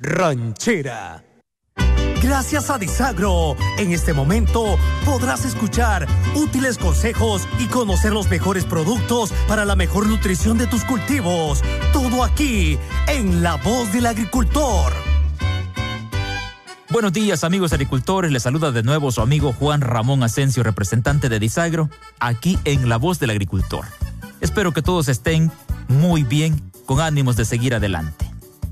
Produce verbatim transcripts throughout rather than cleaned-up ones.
Ranchera. Gracias a Disagro, en este momento podrás escuchar útiles consejos y conocer los mejores productos para la mejor nutrición de tus cultivos. Todo aquí, en La Voz del Agricultor. Buenos días, amigos agricultores. Les saluda de nuevo su amigo Juan Ramón Asensio, representante de Disagro, aquí en La Voz del Agricultor. Espero que todos estén muy bien, con ánimos de seguir adelante.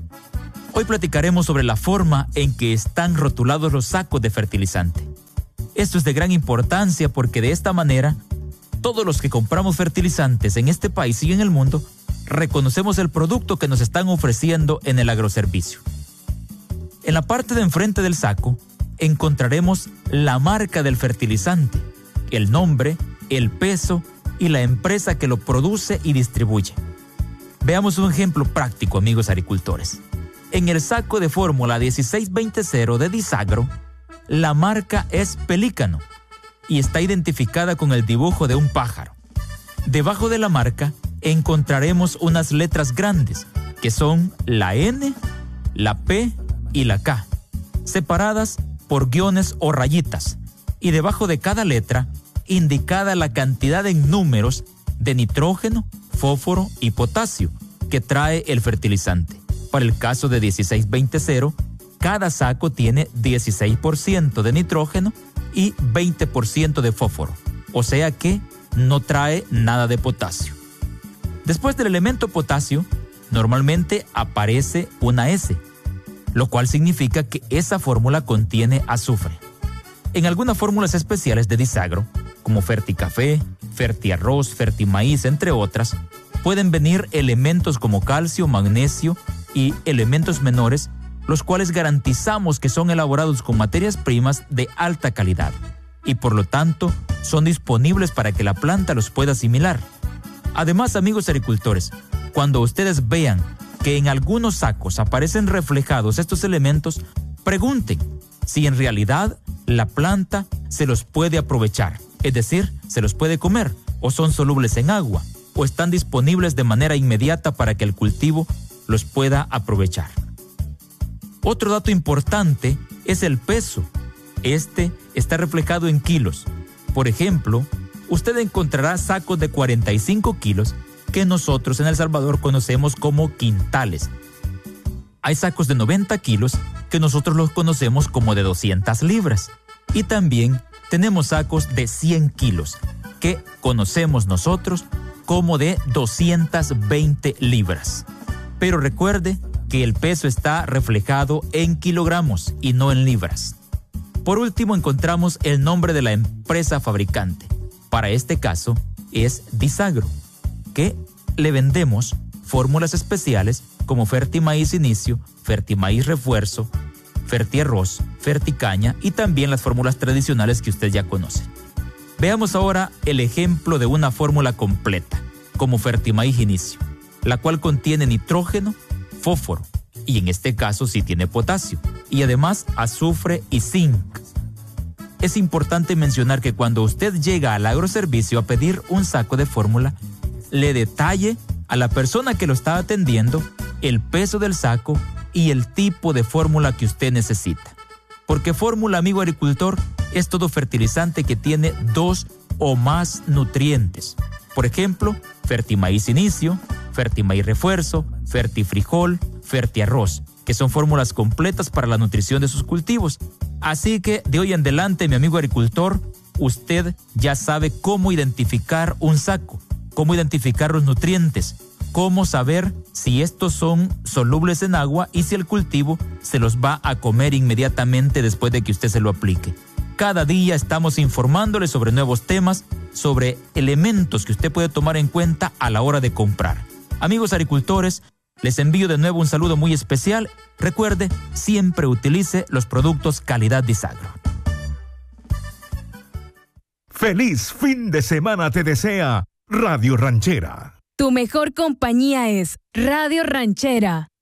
Hoy platicaremos sobre la forma en que están rotulados los sacos de fertilizante. Esto es de gran importancia porque de esta manera, todos los que compramos fertilizantes en este país y en el mundo, reconocemos el producto que nos están ofreciendo en el agroservicio. En la parte de enfrente del saco, encontraremos la marca del fertilizante, el nombre, el peso y la empresa que lo produce y distribuye. Veamos un ejemplo práctico, amigos agricultores. En el saco de fórmula dieciséis veinte de Disagro, la marca es Pelícano y está identificada con el dibujo de un pájaro. Debajo de la marca encontraremos unas letras grandes que son la N, la P y la K, separadas por guiones o rayitas, y debajo de cada letra indicada la cantidad en números de nitrógeno, fósforo y potasio que trae el fertilizante. Para el caso de dieciséis veinte, cada saco tiene dieciséis por ciento de nitrógeno y veinte por ciento de fósforo, o sea que no trae nada de potasio. Después del elemento potasio, normalmente aparece una S, lo cual significa que esa fórmula contiene azufre. En algunas fórmulas especiales de Disagro, como Ferticafé, Fertiarroz, Fertimaíz, entre otras, pueden venir elementos como calcio, magnesio y elementos menores, los cuales garantizamos que son elaborados con materias primas de alta calidad y por lo tanto son disponibles para que la planta los pueda asimilar. Además, amigos agricultores, cuando ustedes vean que en algunos sacos aparecen reflejados estos elementos, pregunten si en realidad la planta se los puede aprovechar, es decir, se los puede comer, o son solubles en agua, o están disponibles de manera inmediata para que el cultivo los pueda aprovechar. Otro dato importante es el peso. Este está reflejado en kilos. Por ejemplo, usted encontrará sacos de cuarenta y cinco kilos que nosotros en El Salvador conocemos como quintales. Hay sacos de noventa kilos que nosotros los conocemos como de doscientas libras. Y también tenemos sacos de cien kilos que conocemos nosotros como de doscientas veinte libras. Pero recuerde que el peso está reflejado en kilogramos y no en libras. Por último, encontramos el nombre de la empresa fabricante. Para este caso es Disagro, que le vendemos fórmulas especiales como Fertimaíz Inicio, Fertimaíz Refuerzo, Fertiarroz, Ferticaña y también las fórmulas tradicionales que usted ya conoce. Veamos ahora el ejemplo de una fórmula completa, como Fertimaíz Inicio, la cual contiene nitrógeno, fósforo, y en este caso sí tiene potasio, y además azufre y zinc. Es importante mencionar que cuando usted llega al agroservicio a pedir un saco de fórmula, le detalle a la persona que lo está atendiendo el peso del saco y el tipo de fórmula que usted necesita. Porque fórmula, amigo agricultor, es todo fertilizante que tiene dos o más nutrientes. Por ejemplo, Fertimaíz Inicio, Fertimaíz Refuerzo, Fertifrijol, Fertiarroz, que son fórmulas completas para la nutrición de sus cultivos. Así que de hoy en adelante, mi amigo agricultor, usted ya sabe cómo identificar un saco, cómo identificar los nutrientes, cómo saber si estos son solubles en agua y si el cultivo se los va a comer inmediatamente después de que usted se lo aplique. Cada día estamos informándole sobre nuevos temas, sobre elementos que usted puede tomar en cuenta a la hora de comprar. Amigos agricultores, les envío de nuevo un saludo muy especial. Recuerde, siempre utilice los productos calidad Disagro. Feliz fin de semana te desea Radio Ranchera. Tu mejor compañía es Radio Ranchera.